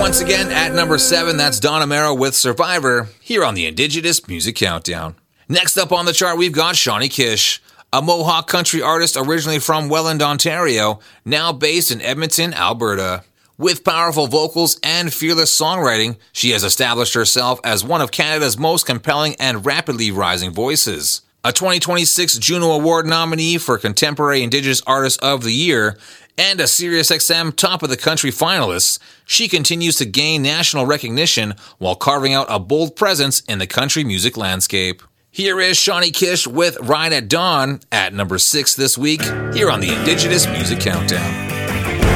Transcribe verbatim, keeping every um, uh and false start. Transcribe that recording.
Once again, at number seven, that's Don Amaro with Survivor, here on the Indigenous Music Countdown. Next up on the chart, we've got Shawnee Kish, a Mohawk country artist originally from Welland, Ontario, now based in Edmonton, Alberta. With powerful vocals and fearless songwriting, she has established herself as one of Canada's most compelling and rapidly rising voices. A twenty twenty-six Juno Award nominee for Contemporary Indigenous Artist of the Year, and a SiriusXM Top of the Country finalist, she continues to gain national recognition while carving out a bold presence in the country music landscape. Here is Shawnee Kish with Ride at Dawn at number six this week, here on the Indigenous Music Countdown.